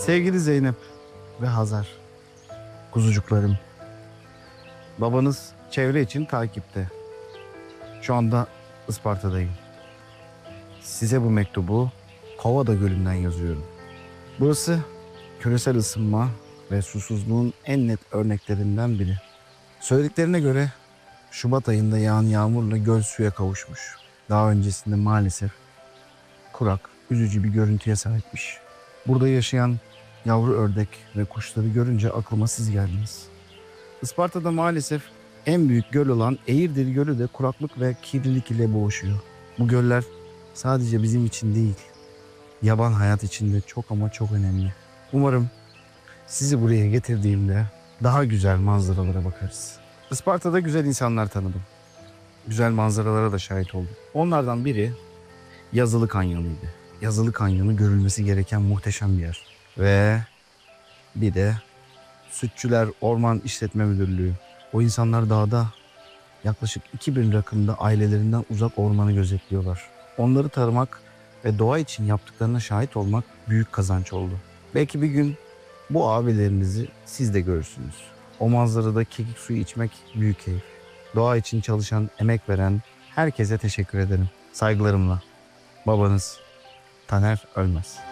Sevgili Zeynep ve Hazar, kuzucuklarım. Babanız çevre için takipte. Şu anda Isparta'dayım. Size bu mektubu Kovada Gölü'nden yazıyorum. Burası küresel ısınma ve susuzluğun en net örneklerinden biri. Söylediklerine göre Şubat ayında yağan yağmurla göl suya kavuşmuş. Daha öncesinde maalesef kurak, üzücü bir görüntüye sahipmiş. Burada yaşayan yavru ördek ve kuşları görünce aklıma siz geldiniz. Isparta'da maalesef en büyük göl olan Eğirdir Gölü de kuraklık ve kirlilik ile boğuşuyor. Bu göller sadece bizim için değil, yaban hayat için de çok ama çok önemli. Umarım sizi buraya getirdiğimde daha güzel manzaralara bakarız. Isparta'da güzel insanlar tanıdım. Güzel manzaralara da şahit oldum. Onlardan biri Yazılı Kanyon'uydu. Yazılı Kanyonu görülmesi gereken muhteşem bir yer. Ve bir de Sütçüler Orman İşletme Müdürlüğü. O insanlar dağda yaklaşık 2000 rakımda ailelerinden uzak ormanı gözetliyorlar. Onları tanımak ve doğa için yaptıklarına şahit olmak büyük kazanç oldu. Belki bir gün bu abilerinizi siz de görürsünüz. O manzarada kekik suyu içmek büyük keyif. Doğa için çalışan, emek veren herkese teşekkür ederim. Saygılarımla. Babanız Taner Ölmez.